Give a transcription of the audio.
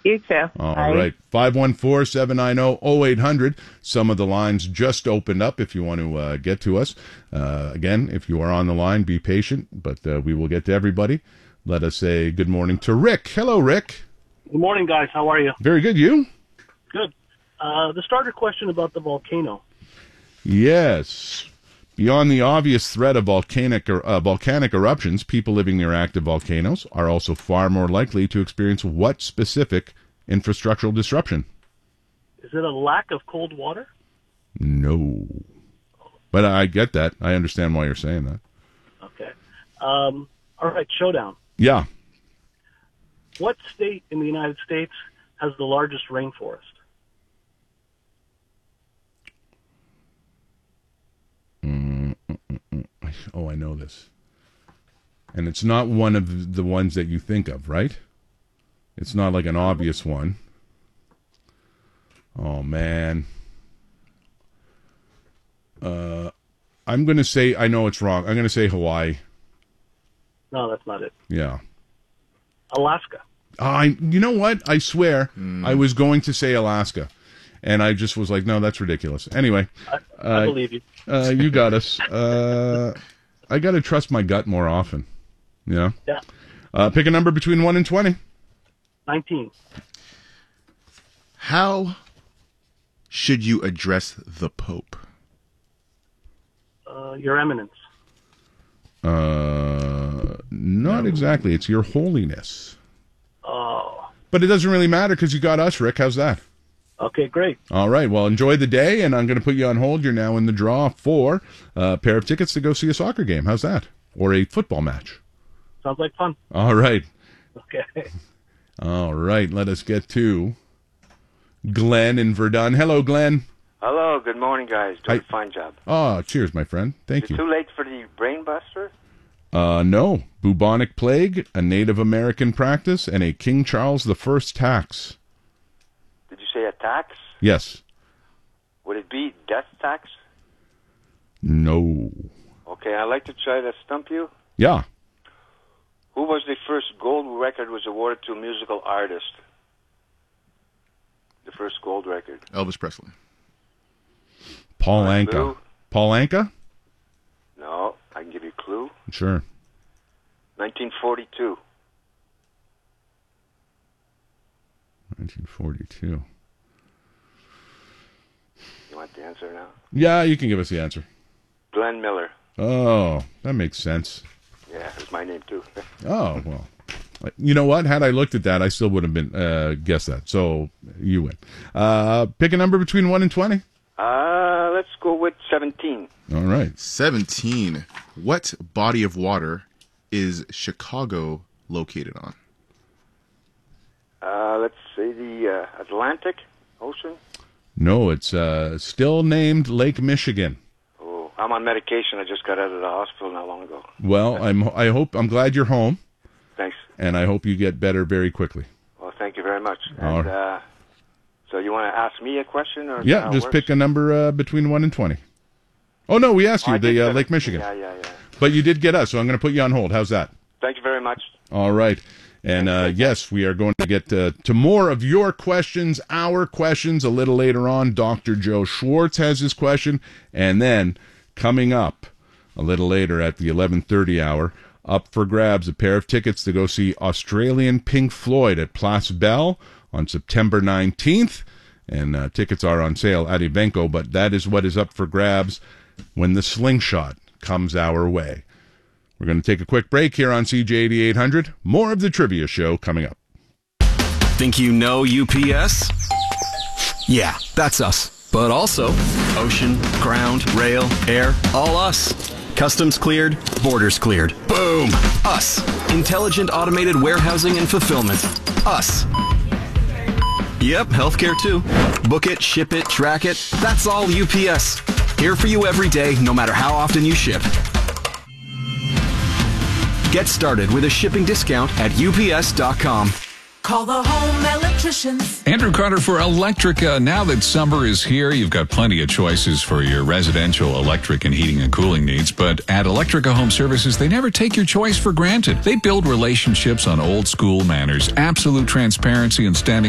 You too. All Bye. right. 514-790-0800. Some of the lines just opened up if you want to get to us. Again, if you are on the line, be patient, but we will get to everybody. Let us say good morning to Rick. Hello, Rick. Good morning, guys. How are you? Very good. You? Good. The starter question about the volcano. Yes. Beyond the obvious threat of volcanic eruptions, people living near active volcanoes are also far more likely to experience what specific infrastructural disruption? Is it a lack of cold water? No. But I get that. I understand why you're saying that. Okay. All right, showdown. Yeah. What state in the United States has the largest rainforest? Oh, I know this. And it's not one of the ones that you think of, right? It's not like an obvious one. Oh, man. I'm going to say, I know it's wrong. I'm going to say Hawaii. No, that's not it. Yeah. Alaska. You know what? I swear I was going to say Alaska. And I just was like, no, that's ridiculous. Anyway. I believe you. You got us. I got to trust my gut more often. You know? Yeah. Pick a number between 1 and 20. 19. How should you address the Pope? Your Eminence. Not exactly. It's Your Holiness. Oh. But it doesn't really matter because you got us, Rick. How's that? Okay, great. All right. Well, enjoy the day, and I'm going to put you on hold. You're now in the draw for a pair of tickets to go see a soccer game. How's that? Or a football match. Sounds like fun. All right. Okay. All right. Let us get to Glenn in Verdun. Hello, Glenn. Hello. Good morning, guys. Doing a fine job. Oh, cheers, my friend. Thank you. Is it too late for the brain buster? No. Bubonic plague, a Native American practice, and a King Charles I tax. Did you say a tax? Yes. Would it be death tax? No. Okay, I'd like to try to stump you. Yeah. Who was the first gold record was awarded to a musical artist? The first gold record. Elvis Presley. Paul Anka. Clue? Paul Anka? No, I can give you a clue. Sure. 1942. 1942. You want the answer now? Yeah, you can give us the answer. Glenn Miller. Oh, that makes sense. Yeah, it's my name too. Oh, well. You know what? Had I looked at that, I still would have been guessed that. So you win. Pick a number between 1 and 20. Let's go with 17. All right. 17. What body of water is Chicago located on? Let's say the Atlantic Ocean. No, it's still named Lake Michigan. Oh, I'm on medication. I just got out of the hospital not long ago. Well, I'm glad you're home. Thanks. And I hope you get better very quickly. Well, thank you very much. All And so you want to ask me a question? Or yeah, just pick a number between 1 and 20. Oh, no, we asked you, the Lake Michigan. Yeah. But you did get us, so I'm going to put you on hold. How's that? Thank you very much. All right. And yes, we are going to get to more of your questions, our questions, a little later on. Dr. Joe Schwartz has his question. And then coming up a little later at the 11:30 hour, up for grabs a pair of tickets to go see Australian Pink Floyd at Place Bell on September 19th. And tickets are on sale at Evenco, but that is what is up for grabs when the slingshot comes our way. We're going to take a quick break here on CJ 8800. More of the trivia show coming up. Think you know UPS? Yeah, that's us. But also ocean, ground, rail, air, all us. Customs cleared, borders cleared. Boom! Us. Intelligent automated warehousing and fulfillment. Us. Yep, healthcare too. Book it, ship it, track it. That's all UPS. Here for you every day, no matter how often you ship. Get started with a shipping discount at UPS.com. Call the home electricians. Andrew Carter for Electrica. Now that summer is here, you've got plenty of choices for your residential electric and heating and cooling needs. But at Electrica Home Services, they never take your choice for granted. They build relationships on old school manners, absolute transparency, and standing